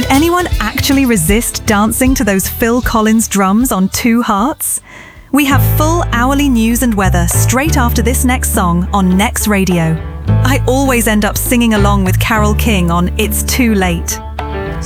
anyone actually resist dancing to those Phil Collins drums on Two Hearts? We have full hourly news and weather straight after this next song on Next Radio. I always end up singing along with Carole King on It's Too Late.